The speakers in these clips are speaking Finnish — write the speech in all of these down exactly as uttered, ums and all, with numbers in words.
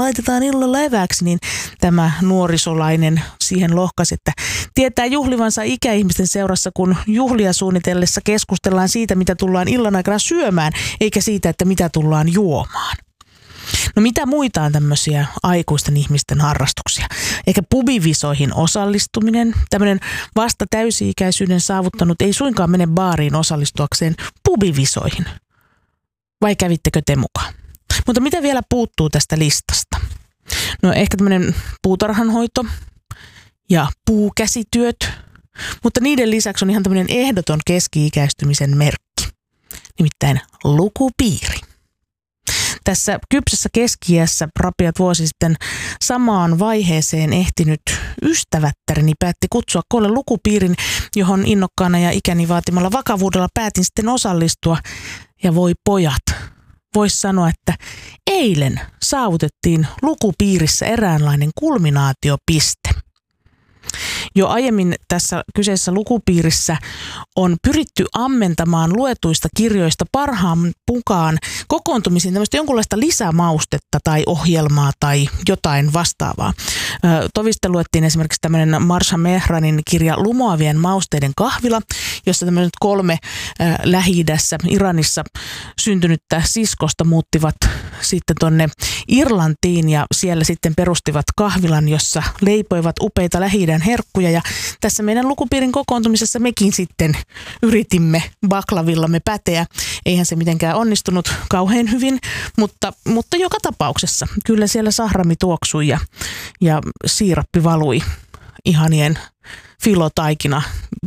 laitetaan illalla evääksi, niin tämä nuorisolainen siihen lohkasi, että tietää juhlivansa ikäihmisten seurassa, kun juhlia suunnitellessa keskustellaan siitä, mitä tullaan illan aikana syömään, eikä siitä, että mitä tullaan juomaan. No mitä muita on tämmöisiä aikuisten ihmisten harrastuksia? Eikä pubivisoihin osallistuminen. Tämmöinen vasta täysi-ikäisyyden saavuttanut ei suinkaan mene baariin osallistuakseen pubivisoihin. Vai kävittekö te mukaan? Mutta mitä vielä puuttuu tästä listasta? No ehkä tämmöinen puutarhanhoito ja puukäsityöt. Mutta niiden lisäksi on ihan tämmöinen ehdoton keski-ikäistymisen merkki. Nimittäin lukupiiri. Tässä kypsässä keski-iässä rapiat vuosi sitten samaan vaiheeseen ehtinyt ystävättäreni päätti kutsua koolle lukupiirin, johon innokkaana ja ikäni vaatimalla vakavuudella päätin sitten osallistua. Ja voi pojat, voisi sanoa, että eilen saavutettiin lukupiirissä eräänlainen kulminaatiopiste. Jo aiemmin tässä kyseisessä lukupiirissä on pyritty ammentamaan luetuista kirjoista parhaan mukaan kokoontumisiin tämmöistä jonkunlaista lisämaustetta tai ohjelmaa tai jotain vastaavaa. Tovista luettiin esimerkiksi tämmöinen Marsha Mehranin kirja Lumoavien mausteiden kahvila, jossa tämmöiset kolme Lähi-idässä Iranissa syntynyttä siskosta muuttivat sitten tonne Irlantiin ja siellä sitten perustivat kahvilan, jossa leipoivat upeita Lähi-idän herkkuja. Ja tässä meidän lukupiirin kokoontumisessa mekin sitten yritimme baklavillamme päteä. Eihän se mitenkään onnistunut kauhean hyvin, mutta, mutta joka tapauksessa kyllä siellä sahrami tuoksui ja, ja siirappi valui ihanien filotaikina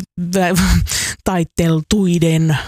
taiteltuiden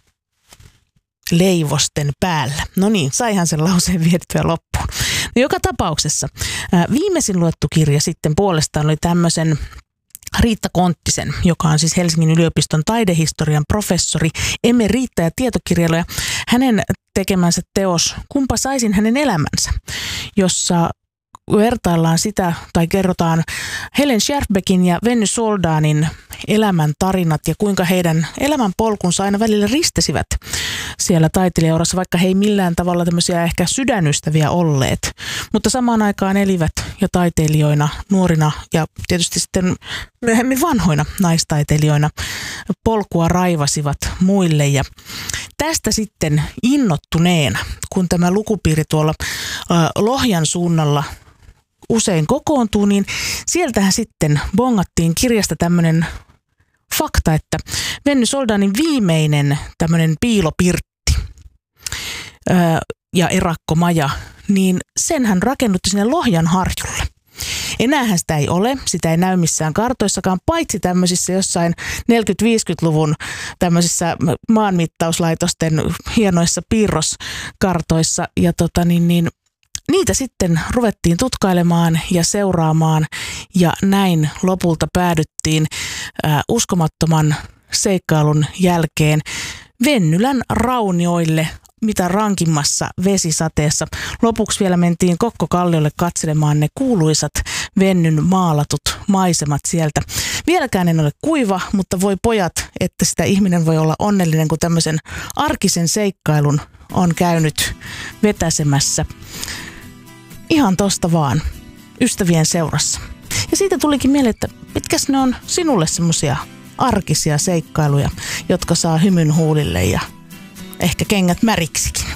leivosten päällä. No niin, saihan sen lauseen viedettyä loppuun. No joka tapauksessa ää, viimeisin luettu kirja sitten puolestaan oli tämmöisen Riitta Konttisen, joka on siis Helsingin yliopiston taidehistorian professori, emerita ja tietokirjailija. Hänen tekemänsä teos Kumpa saisin hänen elämänsä, jossa vertaillaan sitä tai kerrotaan Helen Scherfbeckin ja Venny Soldanin elämän tarinat ja kuinka heidän elämän polkunsa aina välillä ristesivät siellä taiteilijaurassa, vaikka he ei millään tavalla tämmöisiä ehkä sydänystäviä olleet. Mutta samaan aikaan elivät jo taiteilijoina, nuorina ja tietysti sitten myöhemmin vanhoina naistaiteilijoina polkua raivasivat muille. Ja tästä sitten innottuneena, kun tämä lukupiiri tuolla äh, Lohjan suunnalla usein kokoontuu, niin sieltähän sitten bongattiin kirjasta tämmöinen fakta, että Venny Soldanin viimeinen tämmöinen piilopirtti ää, ja erakkomaja, niin sen hän rakennutti sinne Lohjan harjulle. Enäähän sitä ei ole, sitä ei näy missään kartoissakaan, paitsi tämmöisissä jossain neljäkymmentä-viisikymmentäluvun tämmöisissä maanmittauslaitosten hienoissa piirroskartoissa ja tota niin, niin niitä sitten ruvettiin tutkailemaan ja seuraamaan ja näin lopulta päädyttiin äh, uskomattoman seikkailun jälkeen Vennylän raunioille, mitä rankimmassa vesisateessa. Lopuksi vielä mentiin Kokkokalliolle katselemaan ne kuuluisat Vennyn maalatut maisemat sieltä. Vieläkään en ole kuiva, mutta voi pojat, että sitä ihminen voi olla onnellinen, kun tämmöisen arkisen seikkailun on käynyt vetäsemässä. Ihan tosta vaan, ystävien seurassa. Ja siitä tulikin mieleen, että mitkäs ne on sinulle semmoisia arkisia seikkailuja, jotka saa hymyn huulille ja ehkä kengät märiksikin.